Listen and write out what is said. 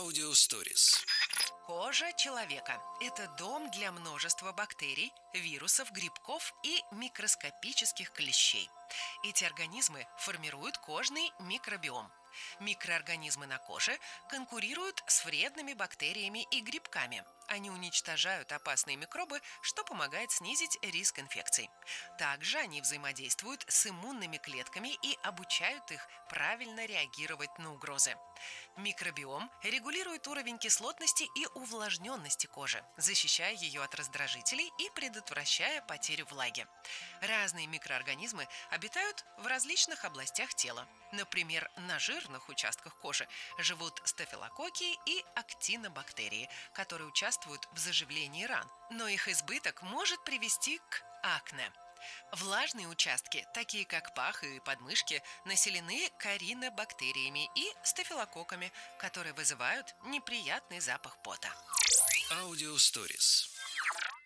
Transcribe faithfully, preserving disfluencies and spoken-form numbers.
Аудиосторис. Кожа человека – это дом для множества бактерий, вирусов, грибков и микроскопических клещей. Эти организмы формируют кожный микробиом. Микроорганизмы на коже конкурируют с вредными бактериями и грибками. Они уничтожают опасные микробы, что помогает снизить риск инфекций. Также они взаимодействуют с иммунными клетками и обучают их правильно реагировать на угрозы. Микробиом регулирует уровень кислотности и увлажненности кожи, защищая ее от раздражителей и предотвращая потерю влаги. Разные микроорганизмы обитают в различных областях тела. Например, на жирных участках кожи живут стафилококки и актинобактерии, которые участвуют в заживлении ран, но их избыток может привести к акне. Влажные участки, такие как пах и подмышки, населены коринобактериями и стафилококками, которые вызывают неприятный запах пота. Аудиосторис.